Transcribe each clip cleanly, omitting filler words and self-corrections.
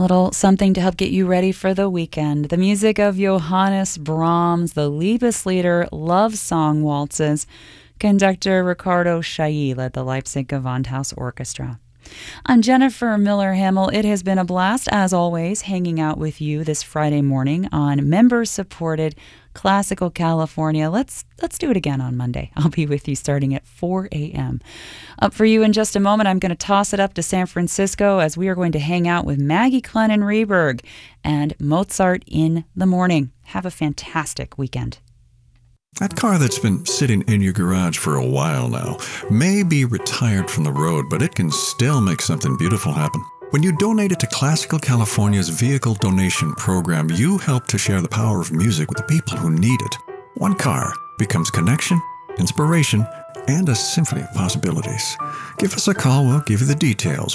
little something to help get you ready for the weekend. The music of Johannes Brahms, the Liebeslieder love song waltzes. Conductor Ricardo Chailly led the Leipzig Gewandhaus Orchestra. I'm Jennifer Miller-Hamill. It has been a blast, as always, hanging out with you this Friday morning on member-supported Classical California. Let's do it again on Monday. I'll be with you starting at 4 a.m. Up for you in just a moment, I'm going to toss it up to San Francisco as we are going to hang out with Maggie Clennon Reberg and Mozart in the Morning. Have a fantastic weekend. That car that's been sitting in your garage for a while now may be retired from the road, but it can still make something beautiful happen. When you donate it to Classical California's Vehicle Donation Program, you help to share the power of music with the people who need it. One car becomes connection, inspiration, and a symphony of possibilities. Give us a call, we'll give you the details.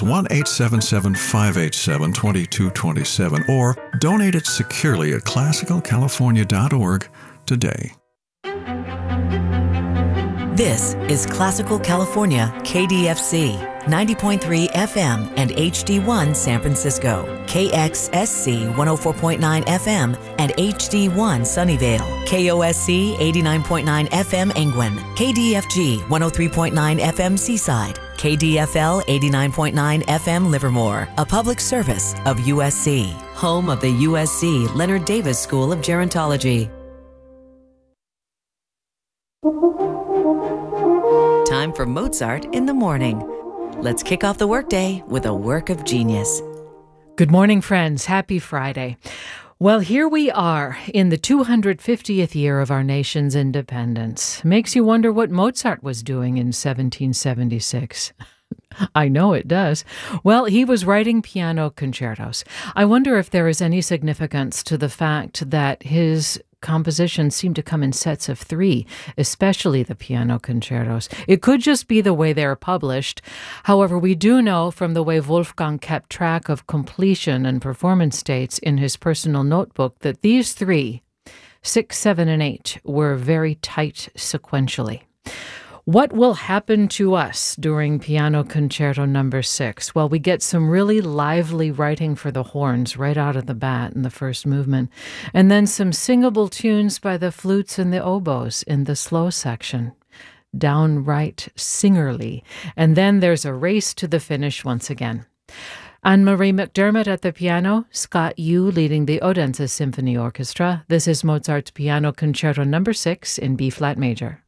1-877-587-2227 or donate it securely at classicalcalifornia.org today. This is Classical California, KDFC, 90.3 FM and HD1 San Francisco, KXSC 104.9 FM and HD1 Sunnyvale, KOSC 89.9 FM Angwin, KDFG 103.9 FM Seaside, KDFL 89.9 FM Livermore, a public service of USC, home of the USC Leonard Davis School of Gerontology. Time for Mozart in the Morning. Let's kick off the workday with a work of genius. Good morning, friends. Happy Friday. Well, here we are in the 250th year of our nation's independence. Makes you wonder what Mozart was doing in 1776. I know it does. Well, he was writing piano concertos. I wonder if there is any significance to the fact that his compositions seem to come in sets of 3, especially the piano concertos. It could just be the way they're published. However, we do know from the way Wolfgang kept track of completion and performance dates in his personal notebook that these 3, 6, 7, and 8, were very tight sequentially. What will happen to us during Piano Concerto No. 6? Well, we get some really lively writing for the horns right out of the bat in the first movement, and then some singable tunes by the flutes and the oboes in the slow section. Downright singerly. And then there's a race to the finish once again. Anne-Marie McDermott at the piano, Scott Yu leading the Odense Symphony Orchestra. This is Mozart's Piano Concerto No. 6 in B-flat major.